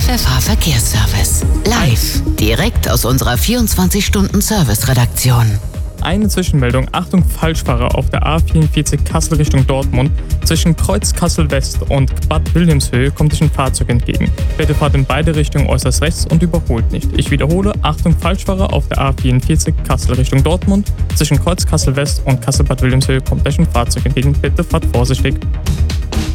FFH Verkehrsservice. Live, direkt aus unserer 24-Stunden-Service-Redaktion. Eine Zwischenmeldung. Achtung, Falschfahrer auf der A44 Kassel Richtung Dortmund. Zwischen Kreuz Kassel West und Bad Wilhelmshöhe kommt euch ein Fahrzeug entgegen. Bitte fahrt in beide Richtungen äußerst rechts und überholt nicht. Ich wiederhole, Achtung, Falschfahrer auf der A44 Kassel Richtung Dortmund. Zwischen Kreuz Kassel West und Kassel Bad Wilhelmshöhe kommt euch ein Fahrzeug entgegen. Bitte fahrt vorsichtig.